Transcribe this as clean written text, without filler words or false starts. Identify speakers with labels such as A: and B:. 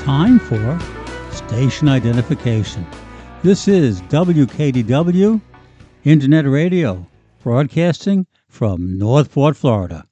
A: time for station identification. This is WKDW Internet Radio, broadcasting from Northport, Florida.